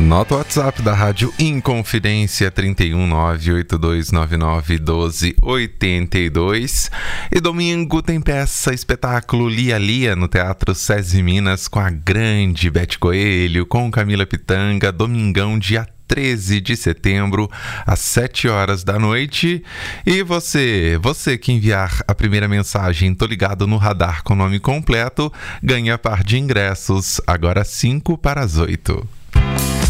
Anota o WhatsApp da Rádio Inconfidência 31982991282. E domingo tem peça espetáculo Lia Lia no Teatro SESI Minas com a grande Beth Coelho, com Camila Pitanga, domingão dia 13 de setembro, às 7 horas da noite. E você que enviar a primeira mensagem, tô ligado no radar com o nome completo, ganha par de ingressos, agora 7:55.